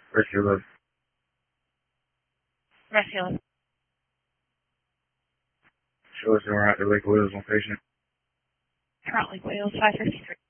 Rescue load. Rescue load. Show us we're at the Lake Wales location. Currently Wales 553.